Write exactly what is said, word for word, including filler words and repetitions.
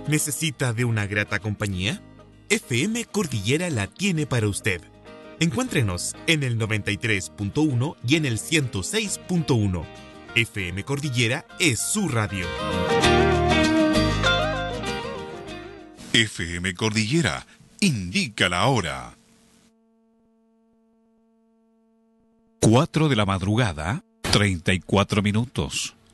¿Necesita de una grata compañía? F M Cordillera la tiene para usted. Encuéntrenos en el noventa y tres punto uno y en el ciento seis punto uno. F M Cordillera es su radio. F M Cordillera indica la hora. cuatro de la madrugada, treinta y cuatro minutos.